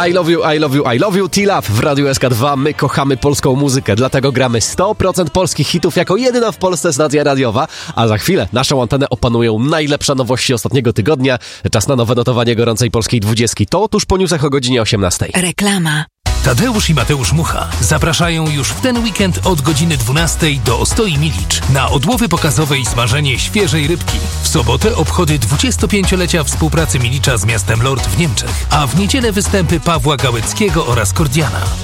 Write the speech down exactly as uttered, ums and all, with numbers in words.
I love you, I love you, I love you, T-Love w Radiu S K dwa. My kochamy polską muzykę, dlatego gramy sto procent polskich hitów jako jedyna w Polsce stacja radiowa. A za chwilę naszą antenę opanują najlepsze nowości ostatniego tygodnia. Czas na nowe notowanie gorącej polskiej dwudziestki. To tuż po newsach o godzinie osiemnastej. Reklama. Tadeusz i Mateusz Mucha zapraszają już w ten weekend od godziny dwunastej do Ostoi Milicz na odłowy pokazowe i smażenie świeżej rybki. W sobotę obchody dwudziestopięciolecia współpracy Milicza z miastem Lord w Niemczech, a w niedzielę występy Pawła Gałeckiego oraz Kordiana.